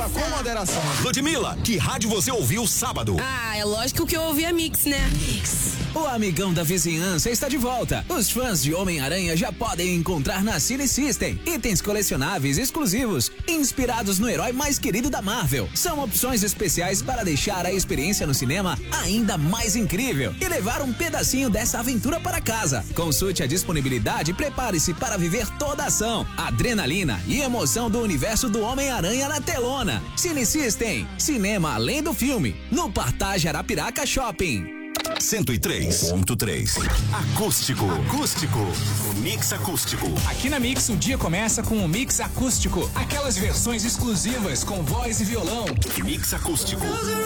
Beba com moderação. Ludmilla, que rádio você ouviu sábado? Ah, é lógico que eu ouvi a Mix, né? O amigão da vizinhança está de volta. Os fãs de Homem-Aranha já podem encontrar na Cine System itens colecionáveis exclusivos, inspirados no herói mais querido da Marvel. São opções especiais para deixar a experiência no cinema ainda mais incrível e levar um pedacinho dessa aventura para casa. Consulte a disponibilidade e prepare-se para viver toda a ação, adrenalina e emoção do universo do Homem-Aranha na telona. Cine System, cinema além do filme, no Partage Arapiraca Shopping. 103.3 Acústico. O Mix Acústico. Aqui na Mix o dia começa com o Mix Acústico. Aquelas versões exclusivas com voz e violão. Mix Acústico.